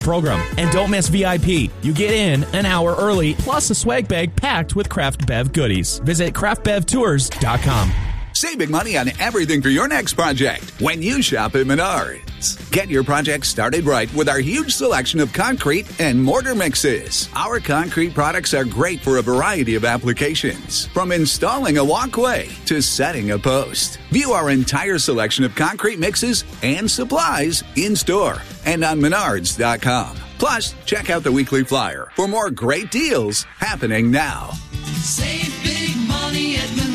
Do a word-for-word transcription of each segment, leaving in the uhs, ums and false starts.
program. And don't miss V I P. You get in an hour early, plus a swag bag packed with Craft Bev goodies. Visit craft bev tours dot com. Save big money on everything for your next project when you shop at Menards. Get your project started right with our huge selection of concrete and mortar mixes. Our concrete products are great for a variety of applications, from installing a walkway to setting a post. View our entire selection of concrete mixes and supplies in-store and on menards dot com. Plus, check out the weekly flyer for more great deals happening now. Save big money at Menards.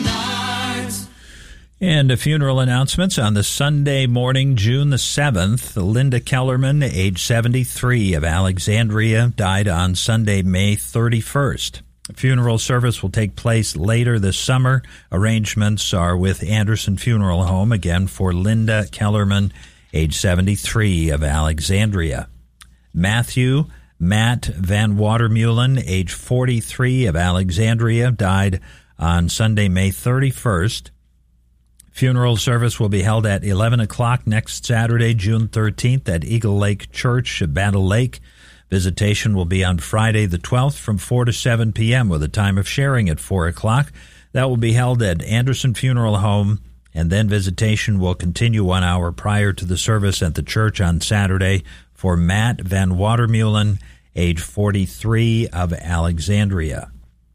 And a funeral announcements on the Sunday morning, June the seventh. Linda Kellerman, age seventy-three, of Alexandria, died on Sunday, May thirty-first. A funeral service will take place later this summer. Arrangements are with Anderson Funeral Home, again, for Linda Kellerman, age seventy-three, of Alexandria. Matthew Matt Van Watermeulen, age forty-three, of Alexandria, died on Sunday, May thirty-first. Funeral service will be held at eleven o'clock next Saturday, June thirteenth, at Eagle Lake Church, Battle Lake. Visitation will be on Friday the twelfth from four to seven p.m. with a time of sharing at four o'clock. That will be held at Anderson Funeral Home, and then visitation will continue one hour prior to the service at the church on Saturday for Matt Van Watermeulen, age forty-three, of Alexandria.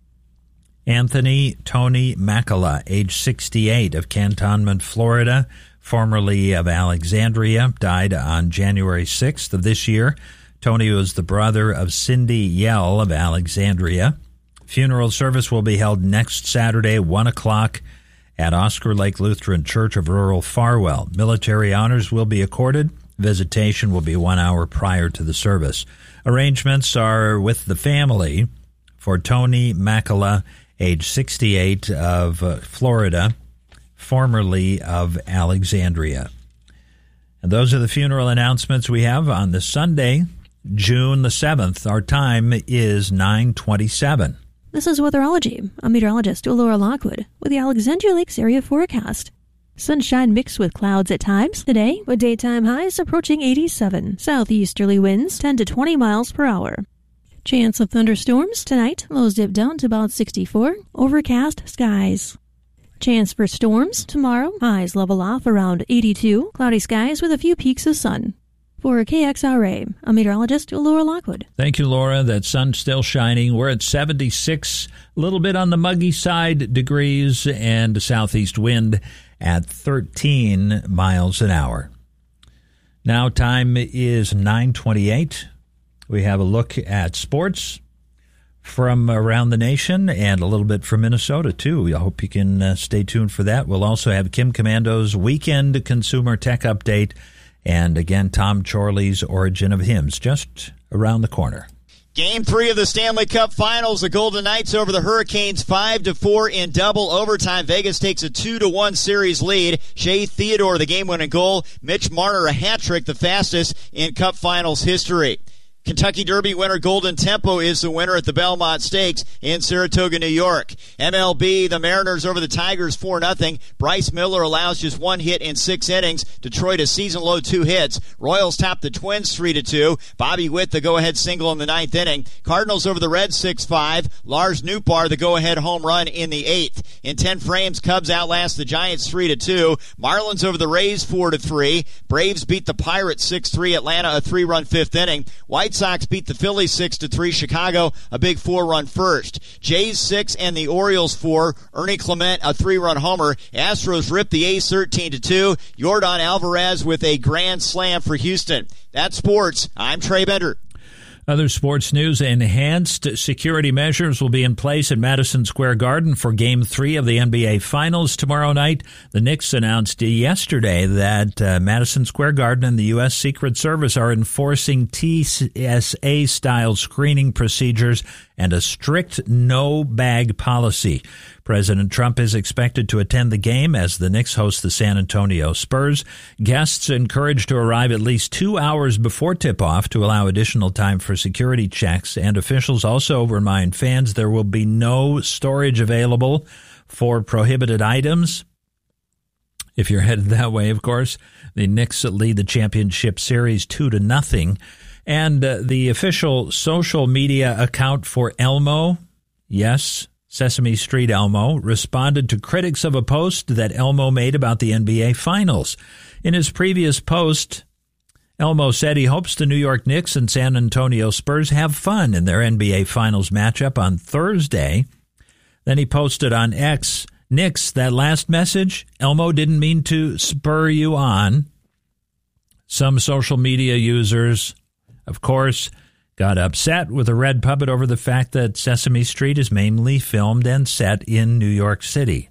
Anthony Tony Macala, age sixty-eight, of Cantonment, Florida, formerly of Alexandria, died on January sixth of this year. Tony was the brother of Cindy Yell of Alexandria. Funeral service will be held next Saturday, one o'clock, at Oscar Lake Lutheran Church of Rural Farwell. Military honors will be accorded. Visitation will be one hour prior to the service. Arrangements are with the family for Tony Macala, age sixty-eight, of uh, Florida, formerly of Alexandria. And those are the funeral announcements we have on this Sunday, June the seventh. Our time is nine twenty-seven. This is Weatherology. I'm meteorologist Laura Lockwood with the Alexandria Lakes area forecast. Sunshine mixed with clouds at times today, with daytime highs approaching eighty-seven. Southeasterly winds ten to twenty miles per hour. Chance of thunderstorms tonight. Lows dip down to about sixty-four. Overcast skies. Chance for storms tomorrow. Highs level off around eighty-two. Cloudy skies with a few peaks of sun. For K X R A, I'm meteorologist Laura Lockwood. Thank you, Laura. That sun's still shining. We're at seventy-six, a little bit on the muggy side degrees, and a southeast wind at thirteen miles an hour. Now time is nine twenty-eight. We have a look at sports from around the nation and a little bit from Minnesota, too. I hope you can uh, stay tuned for that. We'll also have Kim Commando's Weekend Consumer Tech Update and, again, Tom Chorley's Origin of Hymns just around the corner. Game three of the Stanley Cup Finals. The Golden Knights over the Hurricanes five to four in double overtime. Vegas takes a two to one series lead. Shea Theodore, the game-winning goal. Mitch Marner, a hat trick, the fastest in Cup Finals history. Kentucky Derby winner Golden Tempo is the winner at the Belmont Stakes in Saratoga, New York. M L B, the Mariners over the Tigers four nothing. Bryce Miller allows just one hit in six innings. Detroit a season-low two hits. Royals top the Twins three to two. Bobby Witt the go-ahead single in the ninth inning. Cardinals over the Reds six five. Lars Nootbaar the go-ahead home run in the eighth. In ten frames, Cubs outlast the Giants three to two. Marlins over the Rays four to three. Braves beat the Pirates six three. Atlanta a three-run fifth inning. White Sox beat the Phillies six to three. Chicago a big four-run first. Jays six and the Orioles four. Ernie Clement a three-run homer. Astros ripped the A's thirteen to two. Yordan Alvarez with a grand slam for Houston. That's sports. I'm Trey Bender. Other sports news: enhanced security measures will be in place at Madison Square Garden for Game three of the N B A Finals tomorrow night. The Knicks announced yesterday that uh, Madison Square Garden and the U S Secret Service are enforcing T S A-style screening procedures and a strict no-bag policy. President Trump is expected to attend the game as the Knicks host the San Antonio Spurs. Guests encouraged to arrive at least two hours before tip-off to allow additional time for security checks, and officials also remind fans there will be no storage available for prohibited items. If you're headed that way, of course. The Knicks lead the championship series two to nothing. And uh, the official social media account for Elmo, yes, Sesame Street Elmo, responded to critics of a post that Elmo made about the N B A Finals. In his previous post, Elmo said he hopes the New York Knicks and San Antonio Spurs have fun in their N B A Finals matchup on Thursday. Then he posted on X, Knicks, that last message, Elmo didn't mean to spur you on. Some social media users, of course, got upset with the Red Puppet over the fact that Sesame Street is mainly filmed and set in New York City.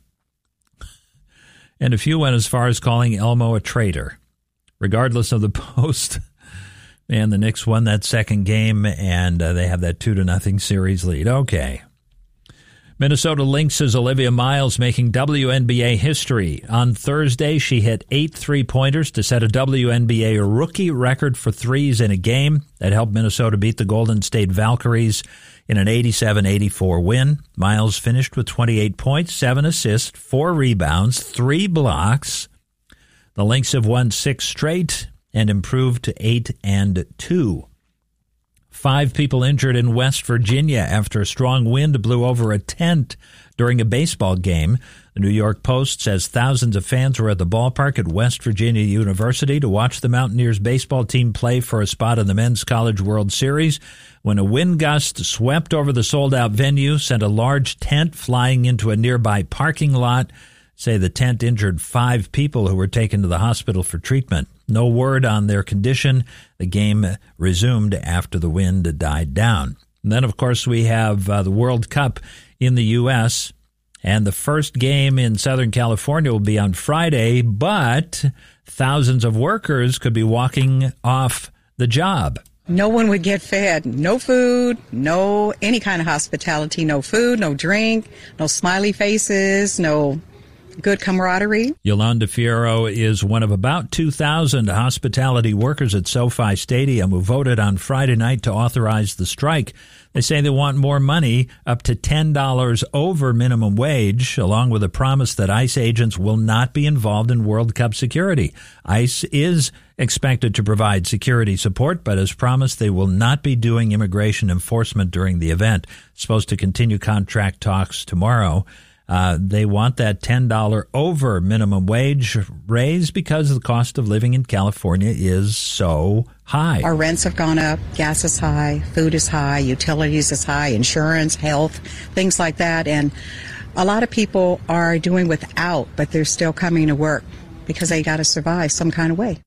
And a few went as far as calling Elmo a traitor. Regardless of the post, man, the Knicks won that second game, and uh, they have that two to nothing series lead. Okay. Minnesota Lynx's Olivia Miles making W N B A history. On Thursday, she hit eight three-pointers to set a W N B A rookie record for threes in a game that helped Minnesota beat the Golden State Valkyries in an eighty-seven eighty-four win. Miles finished with twenty-eight points, seven assists, four rebounds, three blocks. The Lynx have won six straight and improved to eight and two. Five people injured in West Virginia after a strong wind blew over a tent during a baseball game. The New York Post says thousands of fans were at the ballpark at West Virginia University to watch the Mountaineers baseball team play for a spot in the Men's College World Series when a wind gust swept over the sold-out venue, sent a large tent flying into a nearby parking lot. Say the tent injured five people who were taken to the hospital for treatment. No word on their condition. The game resumed after the wind died down. And then, of course, we have uh, the World Cup in the U S, and the first game in Southern California will be on Friday, but thousands of workers could be walking off the job. No one would get fed. No food, no any kind of hospitality, no food, no drink, no smiley faces, no good camaraderie. Yolanda Fierro is one of about two thousand hospitality workers at SoFi Stadium who voted on Friday night to authorize the strike. They say they want more money, up to ten dollars over minimum wage, along with a promise that ICE agents will not be involved in World Cup security. ICE is expected to provide security support, but has promised they will not be doing immigration enforcement during the event. It's supposed to continue contract talks tomorrow. Uh, they want that ten dollars over minimum wage raise because the cost of living in California is so high. Our rents have gone up, gas is high, food is high, utilities is high, insurance, health, things like that. And a lot of people are doing without, but they're still coming to work because they got to survive some kind of way.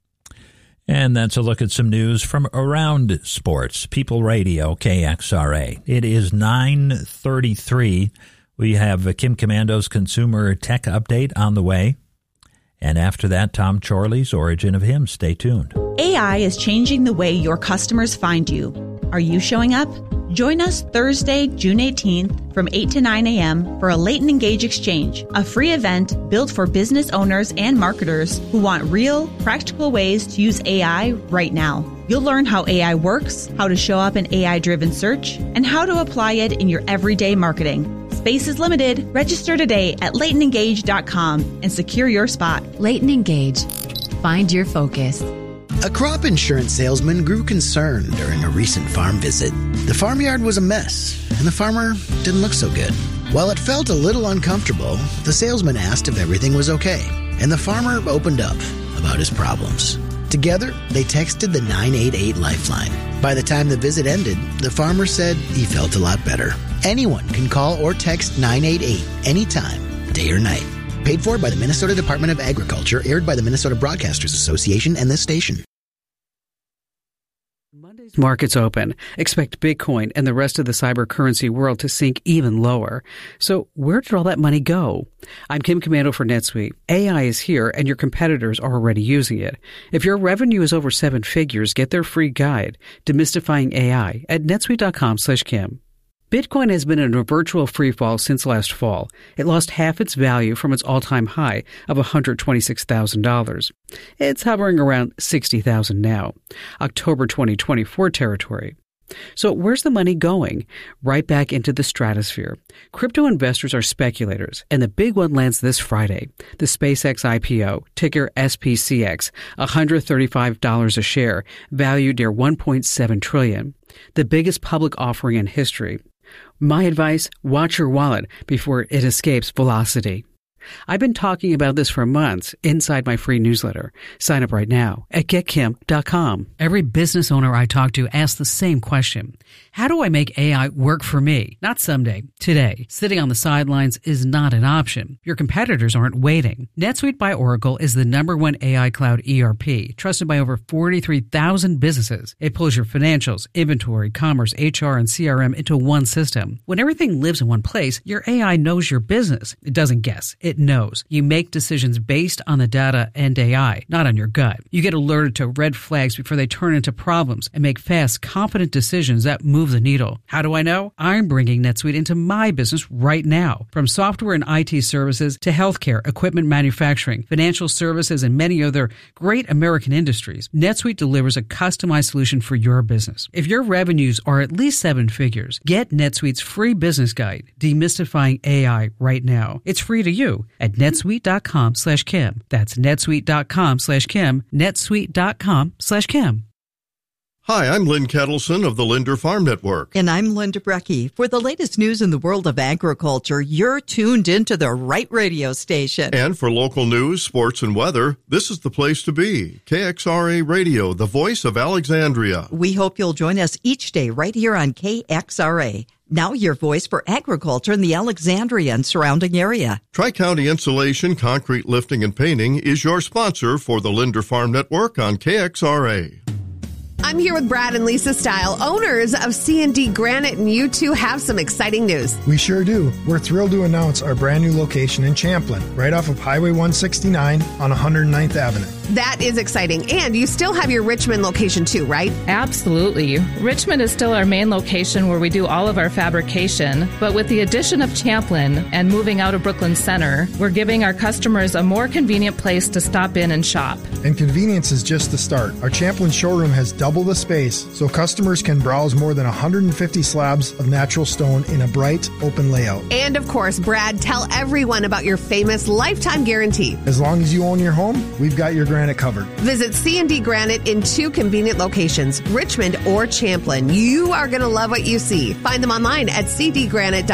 And that's a look at some news from around sports. People Radio, K X R A. It is nine thirty-three. We have Kim Commando's Consumer Tech Update on the way. And after that, Tom Chorley's Origin of Him. Stay tuned. A I is changing the way your customers find you. Are you showing up? Join us Thursday, June eighteenth from eight to nine a.m. for a Leighton Engage Exchange, a free event built for business owners and marketers who want real, practical ways to use A I right now. You'll learn how A I works, how to show up in A I-driven search, and how to apply it in your everyday marketing. Space is limited. Register today at Leighton Engage dot com and secure your spot. Leighton Engage. Find your focus. A crop insurance salesman grew concerned during a recent farm visit. The farmyard was a mess, and the farmer didn't look so good. While it felt a little uncomfortable, the salesman asked if everything was okay, and the farmer opened up about his problems. Together, they texted the nine eight eight Lifeline. By the time the visit ended, the farmer said he felt a lot better. Anyone can call or text nine eight eight anytime, day or night. Paid for by the Minnesota Department of Agriculture, aired by the Minnesota Broadcasters Association and this station. Monday's markets open. Expect Bitcoin and the rest of the cyber currency world to sink even lower. So where did all that money go? I'm Kim Commando for NetSuite. A I is here and your competitors are already using it. If your revenue is over seven figures, get their free guide, Demystifying A I, at netsuite.com slash Kim. Bitcoin has been in a virtual freefall since last fall. It lost half its value from its all-time high of one hundred twenty-six thousand dollars. It's hovering around sixty thousand dollars now, October twenty twenty-four territory. So where's the money going? Right back into the stratosphere. Crypto investors are speculators, and the big one lands this Friday. The SpaceX I P O, ticker S P C X, one hundred thirty-five dollars a share, valued near one point seven trillion dollars. The biggest public offering in history. My advice, watch your wallet before it escapes velocity. I've been talking about this for months inside my free newsletter. Sign up right now at get kim dot com. Every business owner I talk to asks the same question. How do I make A I work for me? Not someday, today. Sitting on the sidelines is not an option. Your competitors aren't waiting. NetSuite by Oracle is the number one A I cloud E R P, trusted by over forty-three thousand businesses. It pulls your financials, inventory, commerce, H R, and C R M into one system. When everything lives in one place, your A I knows your business. It doesn't guess. It knows. You make decisions based on the data and A I, not on your gut. You get alerted to red flags before they turn into problems and make fast, confident decisions that move the needle. How do I know? I'm bringing NetSuite into my business right now. From software and I T services to healthcare, equipment manufacturing, financial services, and many other great American industries, NetSuite delivers a customized solution for your business. If your revenues are at least seven figures, get NetSuite's free business guide, Demystifying A I, right now. It's free to you at netsuite.com slash Kim. That's netsuite.com slash Kim, netsuite.com slash Kim. Hi, I'm Lynn Kettleson of the Linder Farm Network. And I'm Linda Brecky. For the latest news in the world of agriculture, you're tuned into the right radio station. And for local news, sports, and weather, this is the place to be. K X R A Radio, the voice of Alexandria. We hope you'll join us each day right here on K X R A. Now your voice for agriculture in the Alexandria and surrounding area. Tri-County Insulation, Concrete Lifting, and Painting is your sponsor for the Linder Farm Network on K X R A. I'm here with Brad and Lisa Style, owners of C and D Granite, and you two have some exciting news. We sure do. We're thrilled to announce our brand new location in Champlin, right off of Highway one sixty-nine on one hundred ninth Avenue. That is exciting. And you still have your Richmond location too, right? Absolutely. Richmond is still our main location where we do all of our fabrication. But with the addition of Champlin and moving out of Brooklyn Center, we're giving our customers a more convenient place to stop in and shop. And convenience is just the start. Our Champlin showroom has double the space, so customers can browse more than one hundred fifty slabs of natural stone in a bright, open layout. And of course, Brad, tell everyone about your famous lifetime guarantee. As long as you own your home, we've got your granite covered. Visit C and D Granite in two convenient locations, Richmond or Champlin. You are going to love what you see. Find them online at c d granite dot com.